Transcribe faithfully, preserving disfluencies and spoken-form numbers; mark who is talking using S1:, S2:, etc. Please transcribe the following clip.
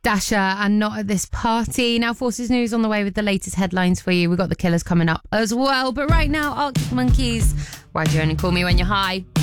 S1: Dasher and Not at This Party. Now Forces News on the way with the latest headlines for you. We've got the Killers coming up as well. But right now, Arctic Monkeys. Why do you only call me when you're high?